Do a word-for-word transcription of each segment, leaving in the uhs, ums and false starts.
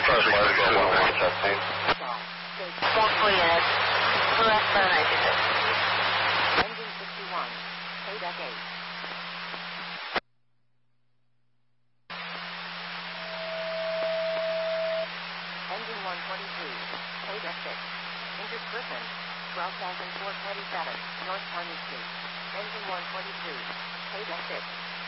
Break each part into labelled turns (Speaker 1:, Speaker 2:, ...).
Speaker 1: Multiple units. U S seven ninety-six.
Speaker 2: Engine sixty-one. Payback eight. Engine one twenty-three. Payback six. Inter Griffin. twelve thousand four hundred twenty-seven. North Army Street. Engine one twenty-three. Payback six.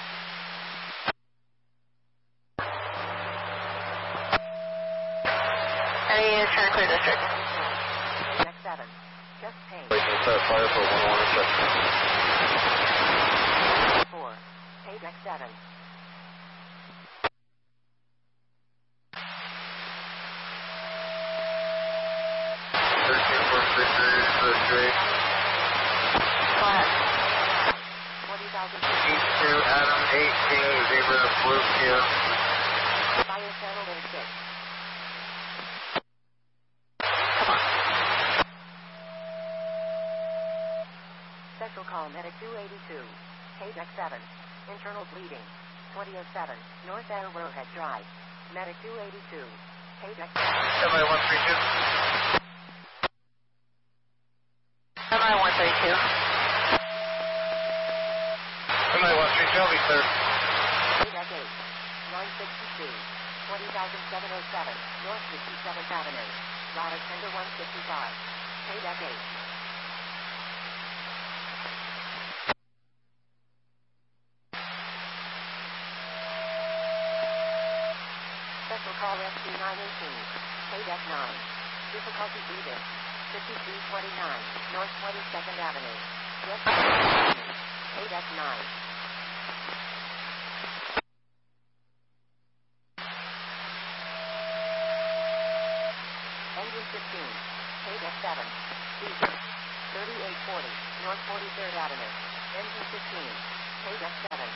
Speaker 1: Any units trying to clear district?
Speaker 2: Payback seven. Just paid.
Speaker 3: Fire for one one check.
Speaker 2: four. Payback seven.
Speaker 3: thirteen four six three.
Speaker 1: Flat.
Speaker 2: twenty thousand.
Speaker 3: East two, Adam, eight, King, Zebra, Blue, Kia.
Speaker 2: Fire settled in six. Special call medic two eighty-two. Payback seven. Internal bleeding. twenty oh seven. North Arrowhead Drive. Medic two eighty-two. Payback seven.
Speaker 3: Semi one three two.
Speaker 1: Semi one thirty-two.
Speaker 3: Semi one three two, I'll be clear.
Speaker 2: Payback eight. nine sixty-two. twenty thousand seven oh seven. North fifty-seventh Avenue. Router tender one fifty-five. Payback eight. Special call S P nine eighteen. Payback nine. Difficulty breathing. fifty-three twenty-nine. North twenty-second Avenue. Yes. Payback nine. Engine fifteen. Payback seven. Diesel. thirty-eight forty. North forty-third Avenue. Engine fifteen. Payback seven.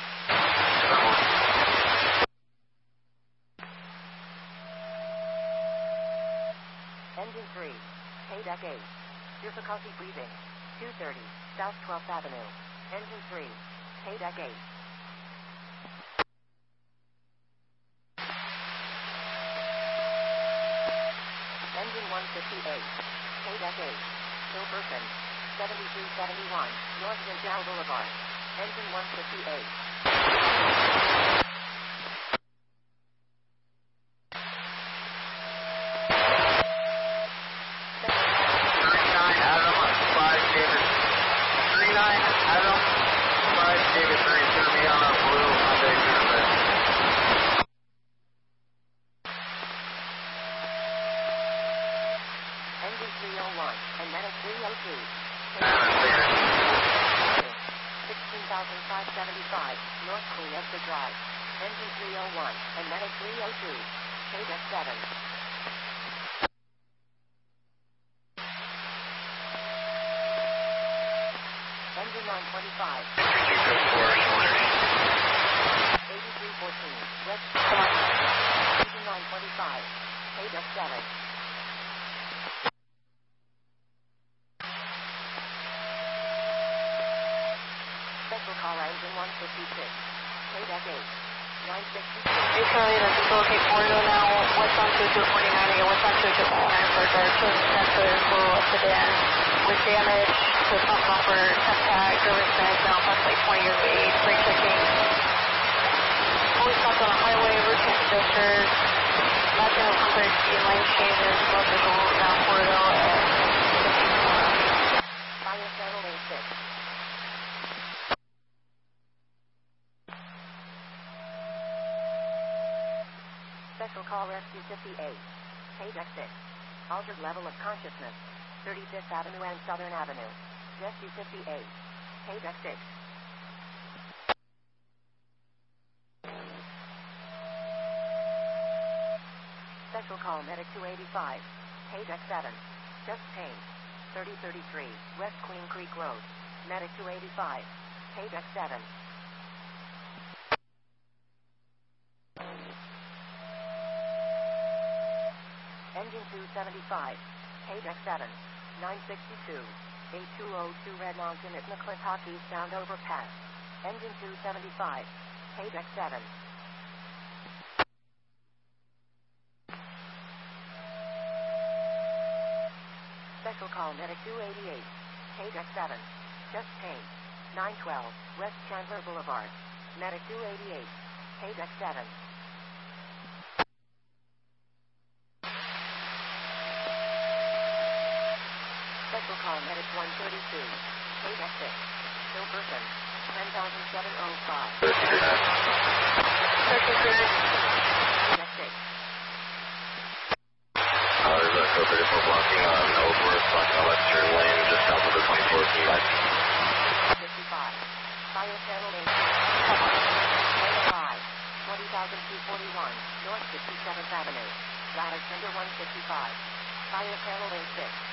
Speaker 2: Engine three. Payback eight. Difficulty breathing. two thirty. South twelfth Avenue. Engine three. Payback eight. Engine one fifty-eight. Payback eight. Hilberton. seventy-three seventy-one. North Vindal Boulevard. Engine one fifty-eight. Engine three oh one, and medic three oh two. sixteen thousand five hundred seventy-five, North Queen Esther Drive. Engine three oh one, and medic three oh two. Payback seven. Engine nine twenty-five. eighty-three fourteen, West. Engine nine twenty-five. Payback seven. Special call engine one fifty-six. Payback eight. nine sixty-six.
Speaker 1: Hey Charlie, that's facilitate Florida now. What's on two two forty-nine again? What's on two two forty-nine for guard to transfer full up to Dan with damage to pump bumper, tap tag, service fence, now approximately twenty years of age, brake checking. Fully stopped on a highway, routine adjusters, matching of one hundred speed lane changes, most visual now Florida and
Speaker 2: Fire channel A six. Special call Rescue fifty-eight. Payback six. Altered level of consciousness. thirty-fifth Avenue and Southern Avenue. Rescue fifty-eight. Payback six. Special call medic two eighty-five. Payback seven. Just pain. thirty thirty-three. West Queen Creek Road. Medic two eighty-five. Payback seven. Engine two seventy-five. Payback seven. nine sixty-two. eight two oh two Red Mountain at McClintock Eastbound Overpass. Engine two call medic two eighty-eight. Paydeck seven. Chest pain. nine twelve. West Chandler Boulevard. Medic two eighty-eight. Paydeck seven. Special call medic one thirty-two. Paydeck six. Still person. ten thousand seven oh five.
Speaker 1: Searching for
Speaker 2: Paydeck six.
Speaker 3: Uh, there's a code thirty-four blocking on Oakworth, blocking on left turn lane, just south of the twenty-four key line.
Speaker 2: fifty-five. Fire channel lane. five. twenty thousand two forty-one. North fifty-seventh Avenue. Ladder Center one fifty-five. Fire channel lane six.